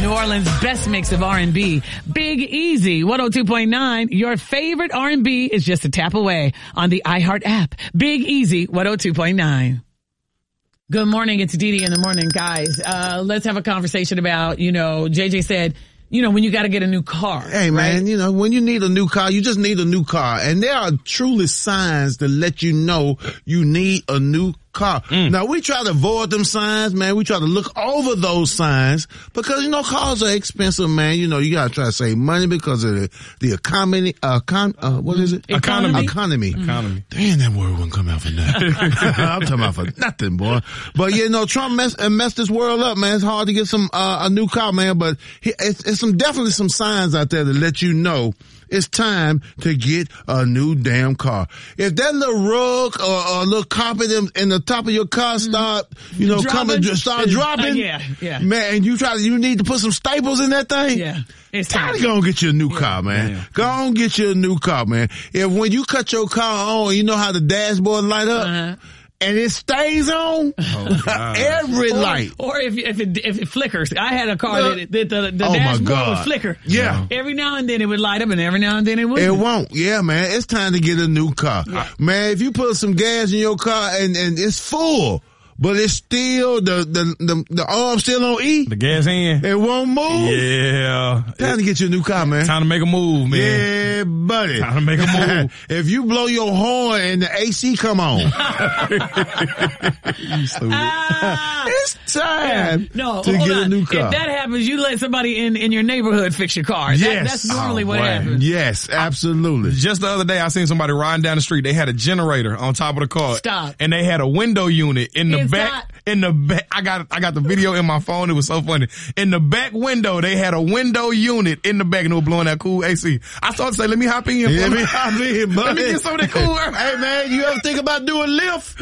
New Orleans' best mix of R&B. Big Easy, 102.9. Your favorite R&B is just a tap away on the iHeart app. Big Easy, 102.9. Good morning. It's Didi in the morning, guys. Let's have a conversation about, JJ said, when you got to get a new car. Hey, man, right? When you need a new car, you just need a new car. And there are truly signs that let you know you need a new car. Now, we try to avoid them signs, man. We try to look over those signs because, cars are expensive, man. You got to try to save money because of the economy. What is it? Economy. Damn, that word wouldn't come out for nothing. I'm talking about for nothing, boy. But, Trump messed this world up, man. It's hard to get a new car, man. But it's definitely some signs out there that let you know it's time to get a new damn car. If that little rug or little carpet in the top of your car start dropping, man, and you need to put some staples in that thing. Yeah. It's time to go and get you a new car, man. Yeah. Go on get you a new car, man. If when you cut your car on, you know how the dashboard light up? And it stays on every light. Or if it flickers. I had a car that the dashboard would flicker. Yeah. Every now and then it would light up and every now and then it wouldn't. It won't. Yeah, man. It's time to get a new car. Yeah. Man, if you put some gas in your car and it's full, but it's still, the arm's still on E. The gas in. It won't move. Yeah. Time to get you a new car, man. Time to make a move, man. Yeah, buddy. Time to make a move. If you blow your horn and the AC come on. It's time to get a new car. If that happens, you let somebody in your neighborhood fix your car. Yes. That's normally what happens. Yes, absolutely. Just the other day, I seen somebody riding down the street. They had a generator on top of the car. Stop. And they had a window unit in the back. In the back, I got the video in my phone. It was so funny. In the back window, they had a window unit in the back, and it was blowing that cool AC. I started to say, "Let me hop in, let me hop in, buddy. Let me get some of that cool air." Hey, man, you ever think about doing Lyft?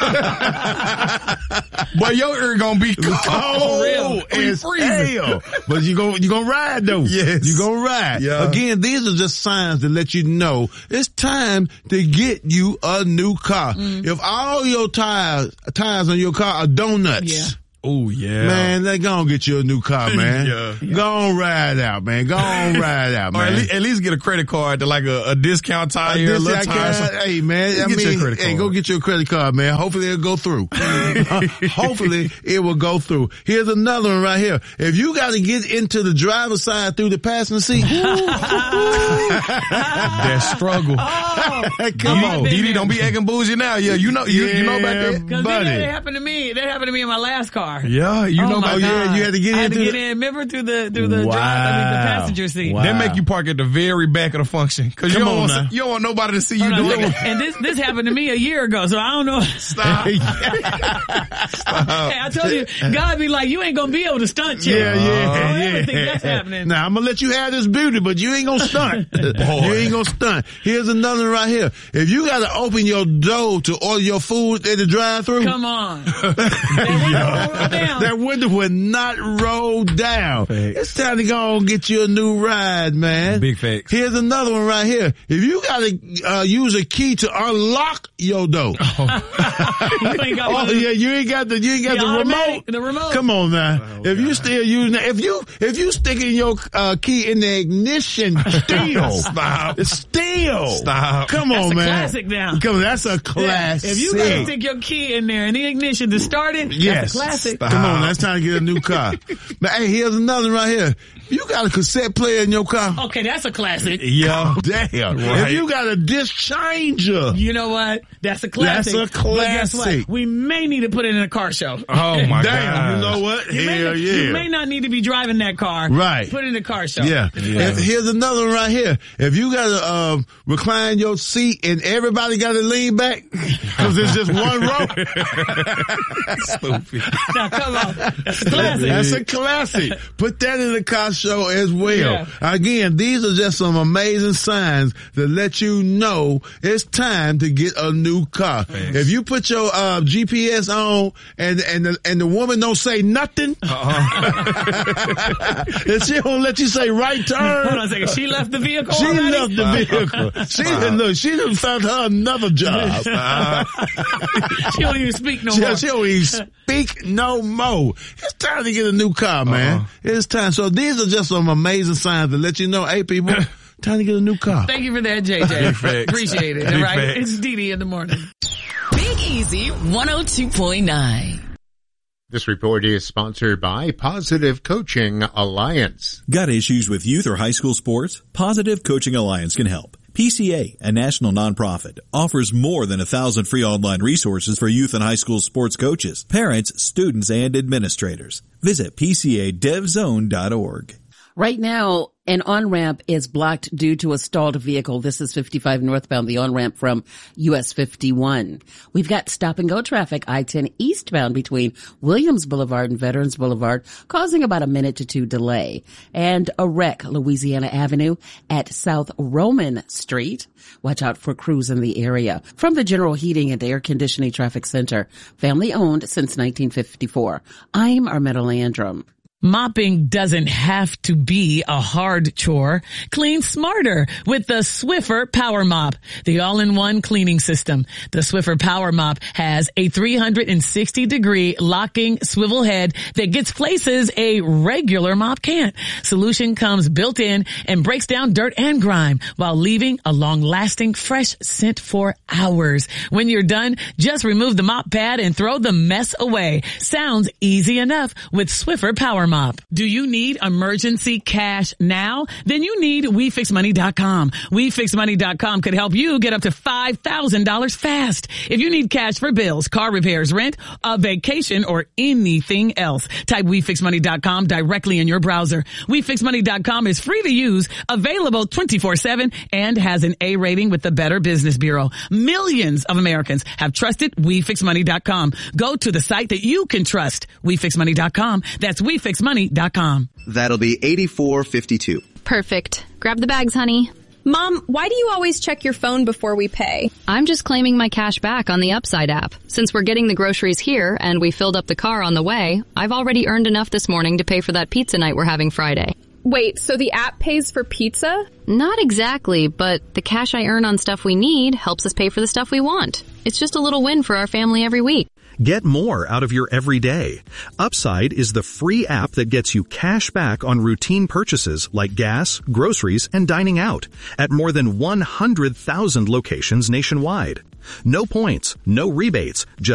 Boy, your ear gonna be cold as hell. But you gonna ride though. Yes, you gonna ride. Yeah. Again, these are just signs that let you know it's time to get you a new car. If all your tires on your car are donuts. Oh, yeah. Man, they gonna get you a new car, man. Go on ride out, man. Go on ride out, man. Or at least get a credit card to like a discount tire, a little tire. Hey, man, go get you a credit card, man. Hopefully it'll go through. Hopefully it will go through. Here's another one right here. If you gotta get into the driver's side through the passenger seat. That struggle. Come on. Didi, don't be acting bougie now. Yeah, you know about that. Because that happened to me. That happened to me in my last car. Yeah, you know about that. You had to get in. I had to get in. Remember through the the passenger seat. Wow. They make you park at the very back of the function because you don't want nobody to see you doing it. And this happened to me a year ago, so I don't know. Stop. Stop. Hey, I told you, God be like, you ain't gonna be able to stunt, chick. Yeah. That's happening. Now I'm gonna let you have this beauty, but you ain't gonna stunt. You ain't gonna stunt. Here's another right here. If you gotta open your door to order your food at the drive-thru, come on. That window would not roll down. Facts. It's time to go and get you a new ride, man. Big facts. Here's another one right here. If you gotta use a key to unlock your door. You ain't got you ain't got the remote. The remote. Come on now. If you still using that, if you sticking your key in the ignition still. Stop. Come on, man. That's a classic now. Come on, that's a classic. If you gotta stick your key in there in the ignition to start it, that's a classic. Come on, that's time to get a new car. But hey, here's another right here. You got a cassette player in your car. Okay, that's a classic. Yeah. Damn. Right. If you got a disc changer. You know what? That's a classic. That's a classic. But guess what? We may need to put it in a car show. Oh my God. You know what? You may not need to be driving that car. Right. Put it in a car show. Yeah. Here's another one right here. If you got to recline your seat and everybody got to lean back because there's just one row. Stupid. Now come on. That's a classic. That's a classic. Put that in the car show as well. Yeah. Again, these are just some amazing signs that let you know it's time to get a new car. Thanks. If you put your GPS on and the woman don't say nothing, and she don't let you say right turn. Hold on a second. She left the vehicle. She left the vehicle. She done found her another job. She don't even speak no more. She don't even speak no more. It's time to get a new car, man. It's time. So these are just some amazing signs to let you know, hey, people, time to get a new car. Thank you for that, JJ. Appreciate it. All right. It's Dee in the morning. Big Easy 102.9. This report is sponsored by Positive Coaching Alliance. Got issues with youth or high school sports? Positive Coaching Alliance can help. PCA, a national nonprofit, offers more than 1,000 free online resources for youth and high school sports coaches, parents, students, and administrators. Visit PCADevZone.org. Right now, an on-ramp is blocked due to a stalled vehicle. This is 55 northbound, the on-ramp from US 51. We've got stop-and-go traffic, I-10 eastbound between Williams Boulevard and Veterans Boulevard, causing about a minute to two delay. And a wreck, Louisiana Avenue at South Roman Street. Watch out for crews in the area. From the General Heating and Air Conditioning Traffic Center, family-owned since 1954. I'm Armetta Landrum. Mopping doesn't have to be a hard chore. Clean smarter with the Swiffer Power Mop, the all-in-one cleaning system. The Swiffer Power Mop has a 360-degree locking swivel head that gets places a regular mop can't. Solution comes built in and breaks down dirt and grime while leaving a long-lasting fresh scent for hours. When you're done, just remove the mop pad and throw the mess away. Sounds easy enough with Swiffer Power Mop. Do you need emergency cash now? Then you need WeFixMoney.com. WeFixMoney.com could help you get up to $5,000 fast. If you need cash for bills, car repairs, rent, a vacation, or anything else, type WeFixMoney.com directly in your browser. WeFixMoney.com is free to use, available 24/7, and has an A rating with the Better Business Bureau. Millions of Americans have trusted WeFixMoney.com. Go to the site that you can trust. WeFixMoney.com. That's WeFixMoney.com. That'll be $84.52. Perfect. Grab the bags, honey. Mom, why do you always check your phone before we pay? I'm just claiming my cash back on the Upside app. Since we're getting the groceries here and we filled up the car on the way, I've already earned enough this morning to pay for that pizza night we're having Friday. Wait, so the app pays for pizza? Not exactly, but the cash I earn on stuff we need helps us pay for the stuff we want. It's just a little win for our family every week. Get more out of your everyday. Upside is the free app that gets you cash back on routine purchases like gas, groceries, and dining out at more than 100,000 locations nationwide. No points, no rebates, just